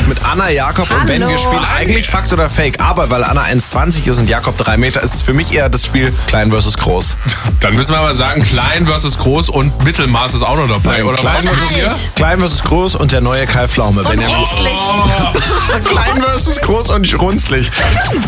mit Anna, Jakob und Ben. Wir spielen eigentlich Fakt oder Fake, aber weil Anna 1,20 ist und Jakob 3 Meter, ist es für mich eher das Spiel Klein versus Groß. Dann müssen wir aber sagen, Klein versus Groß und Mittelmaß ist auch noch dabei, oder? Klein versus, Klein versus Groß und der neue Kai Pflaume. Und runzlig. Klein versus Groß und runzlig.